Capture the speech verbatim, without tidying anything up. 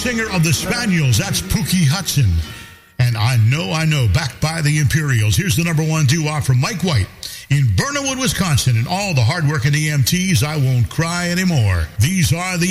singer of the Spaniels. That's Pookie Hudson. And I Know, I Know, backed by the Imperials. Here's the number one doo-wop from Mike White in Burnawood, Wisconsin. And all the hardworking E M Ts, I won't cry anymore. These are the